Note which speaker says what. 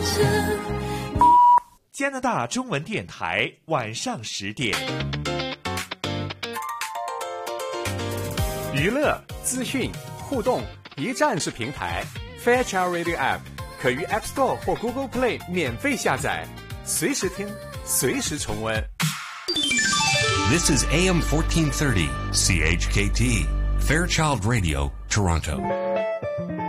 Speaker 1: 加拿大中文电台晚上10点，
Speaker 2: 娱乐、资讯、互动一站式平台 Fairchild Radio App 可于 App Store 或 Google Play 免费下载，随时听，随时重温。
Speaker 3: This is AM 1430 CHKT Fairchild Radio, Toronto.